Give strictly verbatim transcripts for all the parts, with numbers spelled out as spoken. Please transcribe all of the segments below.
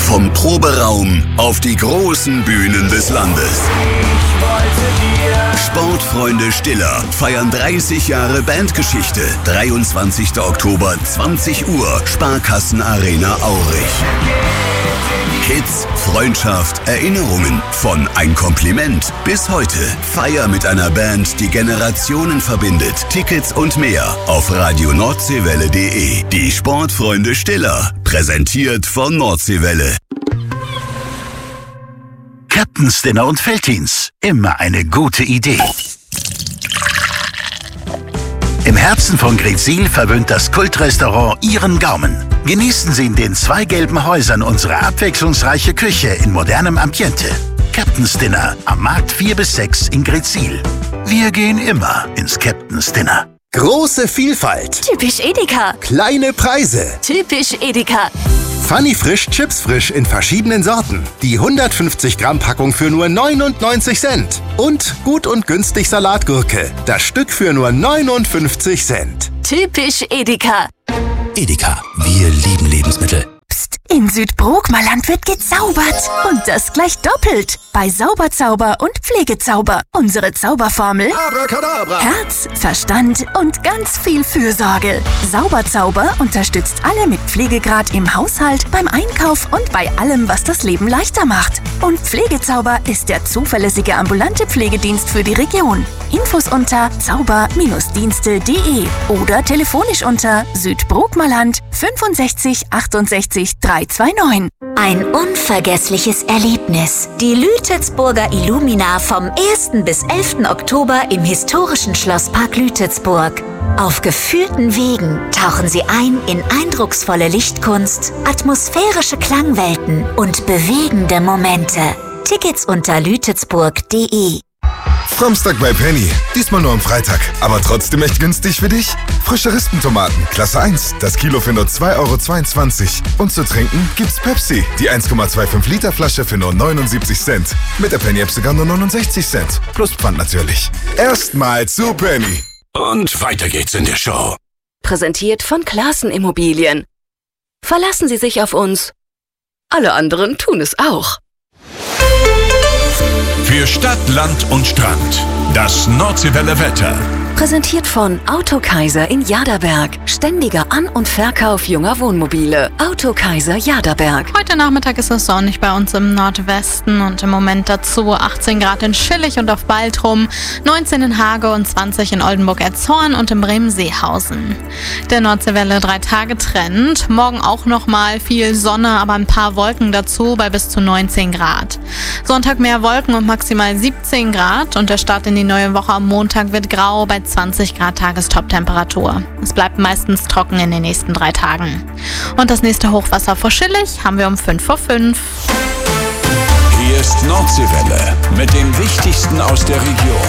Vom Proberaum auf die großen Bühnen des Landes. Sportfreunde Stiller feiern dreißig Jahre Bandgeschichte. dreiundzwanzigster Oktober, zwanzig Uhr, Sparkassenarena Aurich. Hits, Freundschaft, Erinnerungen. Von Ein Kompliment bis heute. Feier mit einer Band, die Generationen verbindet. Tickets und mehr auf radio nordseewelle punkt de. Die Sportfreunde Stiller. Präsentiert von Nordseewelle. Captain's Dinner und Veltins. Immer eine gute Idee. Im Herzen von Greetsiel verwöhnt das Kultrestaurant Ihren Gaumen. Genießen Sie in den zwei gelben Häusern unsere abwechslungsreiche Küche in modernem Ambiente. Captain's Dinner am Markt vier bis sechs in Greetsiel. Wir gehen immer ins Captain's Dinner. Große Vielfalt. Typisch Edeka. Kleine Preise. Typisch Edeka. Funny Frisch Chips Frisch in verschiedenen Sorten. Die hundertfünfzig Gramm Packung für nur neunundneunzig Cent. Und gut und günstig Salatgurke. Das Stück für nur neunundfünfzig Cent. Typisch Edeka. Edeka, wir lieben Lebensmittel. Psst, in Südbrookmerland wird gezaubert. Und das gleich doppelt. Bei Sauberzauber und Pflegezauber. Unsere Zauberformel: Abracadabra. Herz, Verstand und ganz viel Fürsorge. Sauberzauber unterstützt alle mit Pflegegrad im Haushalt, beim Einkauf und bei allem, was das Leben leichter macht. Und Pflegezauber ist der zuverlässige ambulante Pflegedienst für die Region. Infos unter zauber Dienste punkt de oder telefonisch unter Südbrookmerland fünfundsechzig achtundsechzig dreihundertneunundzwanzig. Ein unvergessliches Erlebnis. Die Lütetsburger Illumina vom ersten bis elften Oktober im historischen Schlosspark Lütetsburg. Auf gefühlten Wegen tauchen Sie ein in eindrucksvolle Lichtkunst, atmosphärische Klangwelten und bewegende Momente. Tickets unter lütetsburg punkt de. Samstag bei Penny. Diesmal nur am Freitag. Aber trotzdem echt günstig für dich? Frische Rispentomaten, Klasse eins. Das Kilo für nur zwei Euro zweiundzwanzig. Und zu trinken gibt's Pepsi. Die eins Komma fünfundzwanzig Liter Flasche für nur neunundsiebzig Cent. Mit der Penny-App sogar nur neunundsechzig Cent. Plus Pfand natürlich. Erstmal zu Penny. Und weiter geht's in der Show. Präsentiert von Classen Immobilien. Verlassen Sie sich auf uns. Alle anderen tun es auch. Für Stadt, Land und Strand. Das Nordseewelle Wetter. Präsentiert von Autokaiser in Jaderberg. Ständiger An- und Verkauf junger Wohnmobile. Autokaiser Jaderberg. Heute Nachmittag ist es sonnig bei uns im Nordwesten und im Moment dazu achtzehn Grad in Schillig und auf Baltrum, neunzehn in Hage und zwanzig in Oldenburg-Erzhorn und im Bremen-Seehausen. Der Nordseewelle drei Tage Trend. Morgen auch nochmal viel Sonne, aber ein paar Wolken dazu bei bis zu neunzehn Grad. Sonntag mehr Wolken und maximal siebzehn Grad und der Start in die neue Woche am Montag wird grau bei zwanzig Grad Tagestoptemperatur. Es bleibt meistens trocken in den nächsten drei Tagen. Und das nächste Hochwasser vor Schillig haben wir um fünf vor fünf. Hier ist Nordseewelle mit dem Wichtigsten aus der Region.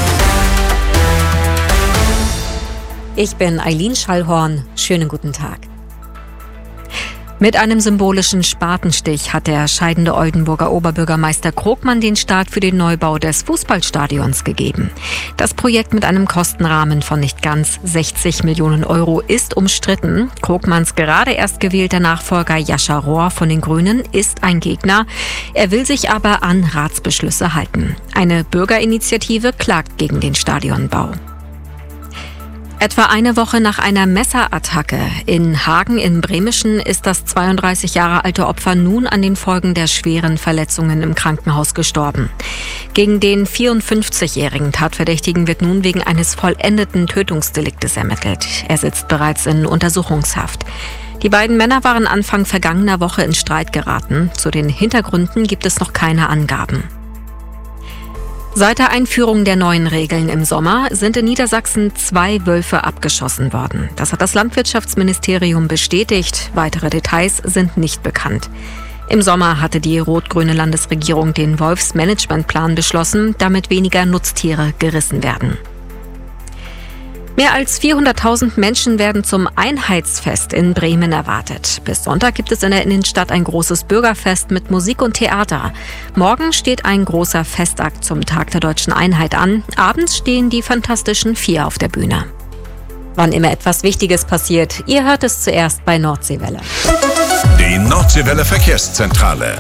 Ich bin Eileen Schallhorn. Schönen guten Tag. Mit einem symbolischen Spatenstich hat der scheidende Oldenburger Oberbürgermeister Krogmann den Start für den Neubau des Fußballstadions gegeben. Das Projekt mit einem Kostenrahmen von nicht ganz sechzig Millionen Euro ist umstritten. Krogmanns gerade erst gewählter Nachfolger Jascha Rohr von den Grünen ist ein Gegner. Er will sich aber an Ratsbeschlüsse halten. Eine Bürgerinitiative klagt gegen den Stadionbau. Etwa eine Woche nach einer Messerattacke in Hagen im Bremischen ist das zweiunddreißig Jahre alte Opfer nun an den Folgen der schweren Verletzungen im Krankenhaus gestorben. Gegen den vierundfünfzigjährigen Tatverdächtigen wird nun wegen eines vollendeten Tötungsdeliktes ermittelt. Er sitzt bereits in Untersuchungshaft. Die beiden Männer waren Anfang vergangener Woche in Streit geraten. Zu den Hintergründen gibt es noch keine Angaben. Seit der Einführung der neuen Regeln im Sommer sind in Niedersachsen zwei Wölfe abgeschossen worden. Das hat das Landwirtschaftsministerium bestätigt. Weitere Details sind nicht bekannt. Im Sommer hatte die rot-grüne Landesregierung den Wolfsmanagementplan beschlossen, damit weniger Nutztiere gerissen werden. Mehr als vierhunderttausend Menschen werden zum Einheitsfest in Bremen erwartet. Bis Sonntag gibt es in der Innenstadt ein großes Bürgerfest mit Musik und Theater. Morgen steht ein großer Festakt zum Tag der Deutschen Einheit an. Abends stehen die Fantastischen Vier auf der Bühne. Wann immer etwas Wichtiges passiert, ihr hört es zuerst bei Nordseewelle. Die Die Nordseewelle Verkehrszentrale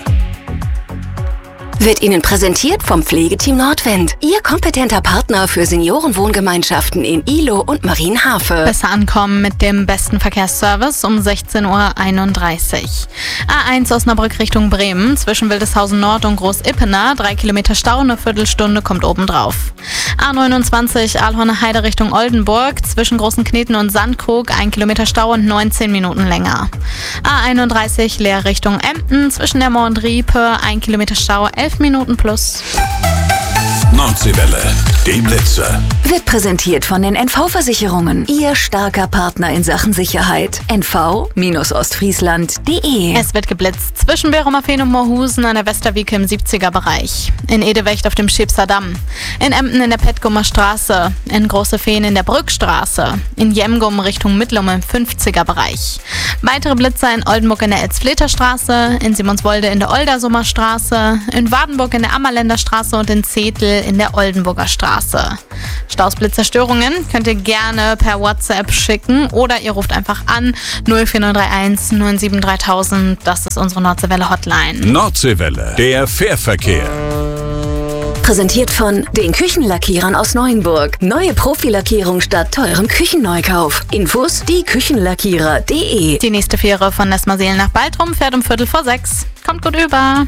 wird Ihnen präsentiert vom Pflegeteam Nordwind. Ihr kompetenter Partner für Seniorenwohngemeinschaften in Ihlow und Marienhafe. Besser ankommen mit dem besten Verkehrsservice um sechzehn Uhr einunddreißig. A eins Osnabrück Richtung Bremen, zwischen Wildeshausen Nord und Groß-Ippener, drei Kilometer Stau, eine Viertelstunde kommt obendrauf. A neunundzwanzig Aalhorner Heide Richtung Oldenburg, zwischen Großen Kneten und Sandkrug, ein Kilometer Stau und neunzehn Minuten länger. A einunddreißig Leer Richtung Emden, zwischen der Moor und Riepe, ein Kilometer Stau, elf Minuten plus. Nordseewelle, die Blitzer. Wird präsentiert von den N V-Versicherungen. Ihr starker Partner in Sachen Sicherheit. N V Ostfriesland Punkt de. Es wird geblitzt zwischen Beromafeen und Moorhusen an der Westerwieke im siebziger Bereich. In Edewecht auf dem Schepser Damm. In Emden in der Petgumer Straße. In Großefehn in der Brückstraße. In Jemgum Richtung Mittlum im fünfziger Bereich. Weitere Blitzer in Oldenburg in der Elzfleter Straße. In Simonswolde in der Oldersummer Straße. In Wardenburg in der Ammerländer Straße und in Zetel in der Oldenburger Straße. Stausblitzerstörungen könnt ihr gerne per WhatsApp schicken oder ihr ruft einfach an null vier neun drei eins neun sieben dreitausend. Das ist unsere Nordseewelle Hotline. Nordseewelle, der Fährverkehr. Präsentiert von den Küchenlackierern aus Neuenburg. Neue Profilackierung statt teurem Küchenneukauf. Infos die Küchenlackierer Punkt de. Die nächste Fähre von Nesmarseel nach Baltrum fährt um Viertel vor sechs. Kommt gut über.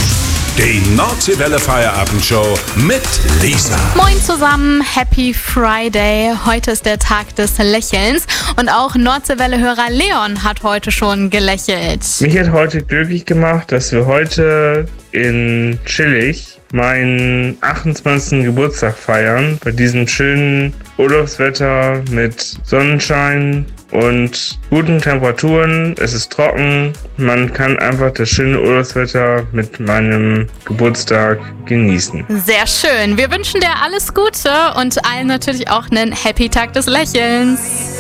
Die Nordseewelle Feierabendshow mit Lisa. Moin zusammen, Happy Friday. Heute ist der Tag des Lächelns und auch Nordseewelle-Hörer Leon hat heute schon gelächelt. Mich hat heute glücklich gemacht, dass wir heute in Schillig meinen achtundzwanzigsten Geburtstag feiern. Bei diesem schönen Urlaubswetter mit Sonnenschein und guten Temperaturen. Es ist trocken. Man kann einfach das schöne Urlaubswetter mit meinem Geburtstag genießen. Sehr schön. Wir wünschen dir alles Gute und allen natürlich auch einen Happy Tag des Lächelns.